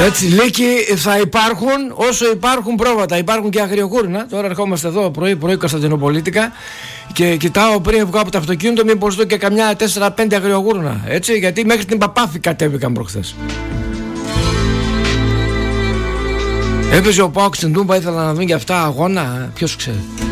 Έτσι, Λίκη, θα υπάρχουν όσο υπάρχουν πρόβατα. Υπάρχουν και αγριοκούρνα. Τώρα ερχόμαστε εδώ πρωί Κωνσταντινοπολίτικα και κοιτάω πριν βγω από το αυτοκίνητο μήπως δω και καμιά 4-5 αγριοκούρνα. Έτσι, γιατί μέχρι την Παπάθη κατέβηκαν προχθές. Έπαιζε ο ΠΑΟΚ στην Τούμπα, ήθελα να δουν και αυτά αγώνα. Ποιος ξέρει.